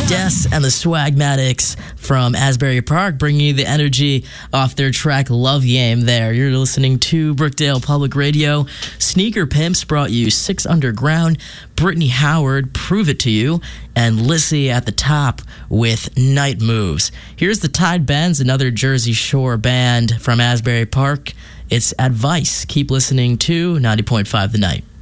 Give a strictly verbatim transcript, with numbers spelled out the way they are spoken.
Des and the Swagmatics from Asbury Park bringing you the energy off their track Love Game there. You're listening to Brookdale Public Radio. Sneaker Pimps brought you Six Underground, Brittany Howard, Prove It To You, and Lissy at the top with Night Moves. Here's the Tide Bends, another Jersey Shore band from Asbury Park. It's Advice. Keep listening to ninety point five The Night.